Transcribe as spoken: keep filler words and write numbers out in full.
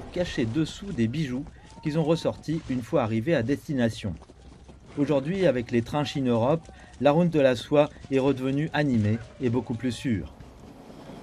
cachés dessous des bijoux qu'ils ont ressortis une fois arrivés à destination. Aujourd'hui, avec les trains Chine-Europe, la route de la soie est redevenue animée et beaucoup plus sûre.